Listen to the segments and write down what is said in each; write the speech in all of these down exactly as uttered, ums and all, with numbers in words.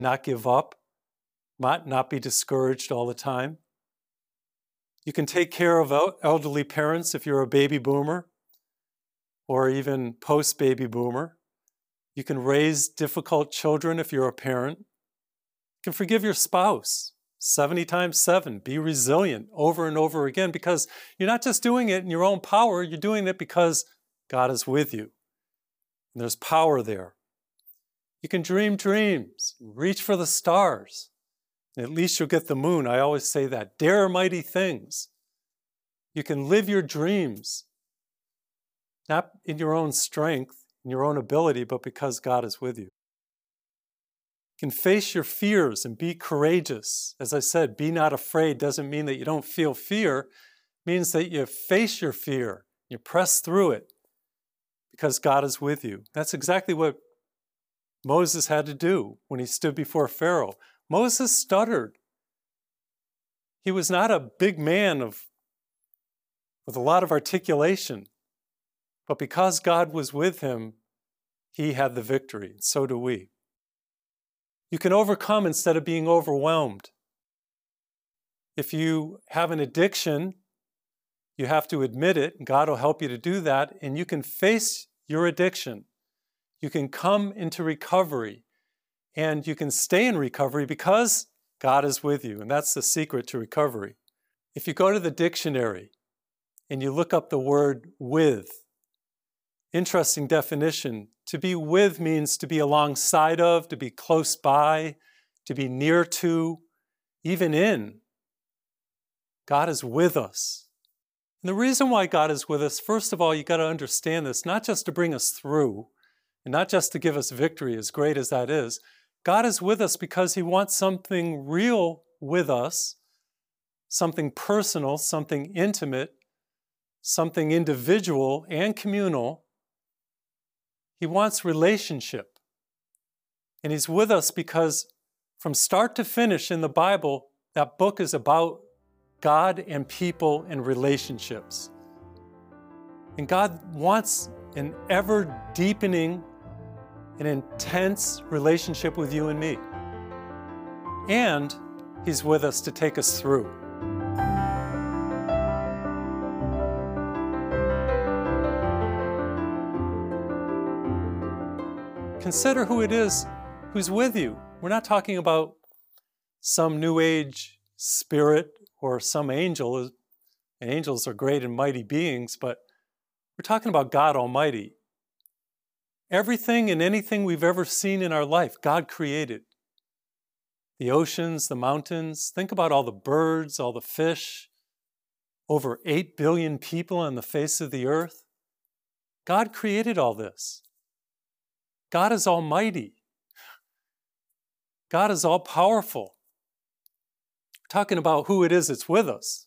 not give up, not, not be discouraged all the time. You can take care of elderly parents if you're a baby boomer or even post-baby boomer. You can raise difficult children if you're a parent. You can forgive your spouse seventy times seven. Be resilient over and over again because you're not just doing it in your own power, you're doing it because God is with you. And there's power there. You can dream dreams, reach for the stars. And at least you'll get the moon. I always say that. Dare mighty things. You can live your dreams, not in your own strength, in your own ability, but because God is with you. You can face your fears and be courageous. As I said, be not afraid doesn't mean that you don't feel fear. It means that you face your fear. You press through it because God is with you. That's exactly what Moses had to do when he stood before Pharaoh. Moses stuttered. He was not a big man of, with a lot of articulation, but because God was with him, he had the victory. So do we. You can overcome instead of being overwhelmed. If you have an addiction, you have to admit it, and God will help you to do that, and you can face your addiction. You can come into recovery, and you can stay in recovery because God is with you, and that's the secret to recovery. If you go to the dictionary and you look up the word with, interesting definition, to be with means to be alongside of, to be close by, to be near to, even in. God is with us. And the reason why God is with us, first of all, you got to understand this, not just to bring us through, and not just to give us victory, as great as that is. God is with us because he wants something real with us, something personal, something intimate, something individual and communal. He wants relationship. And he's with us because from start to finish in the Bible, that book is about God and people and relationships. And God wants an ever-deepening, an intense relationship with you and me. And he's with us to take us through. Consider who it is who's with you. We're not talking about some New Age spirit or some angel. And angels are great and mighty beings, but we're talking about God Almighty. Everything and anything we've ever seen in our life, God created. The oceans, the mountains. Think about all the birds, all the fish. Over eight billion people on the face of the earth. God created all this. God is almighty. God is all-powerful. We're talking about who it is that's with us.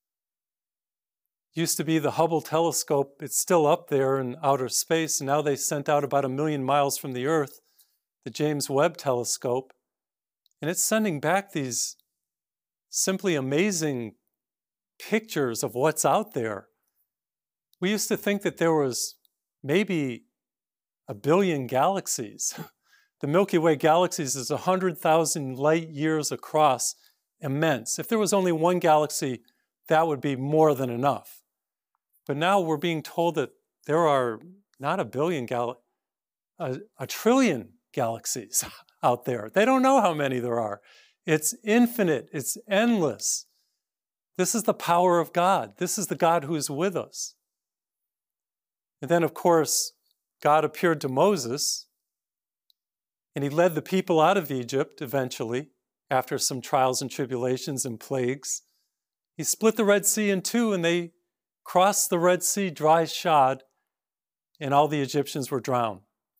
Used to be the Hubble telescope. It's still up there in outer space, and now they sent out about a million miles from the Earth, the James Webb telescope, and it's sending back these simply amazing pictures of what's out there. We used to think that there was maybe a billion galaxies. The Milky Way galaxies is one hundred thousand light years across, immense. If there was only one galaxy, that would be more than enough. But now we're being told that there are not a billion, gal a, a trillion galaxies out there. They don't know how many there are. It's infinite, it's endless. This is the power of God. This is the God who is with us. And then, of course, God appeared to Moses, and he led the people out of Egypt eventually, after some trials and tribulations and plagues. He split the Red Sea in two, and they crossed the Red Sea dry shod, and all the Egyptians were drowned.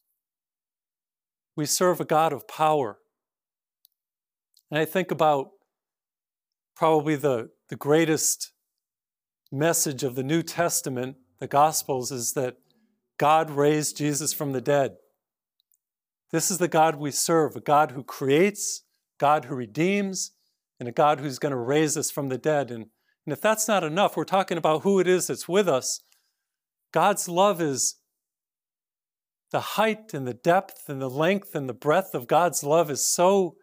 We serve a God of power. And I think about probably the, the greatest message of the New Testament, the Gospels, is that God raised Jesus from the dead. This is the God we serve, a God who creates, God who redeems, and a God who's going to raise us from the dead. And, and if that's not enough, we're talking about who it is that's with us. God's love is the height and the depth and the length and the breadth of God's love is so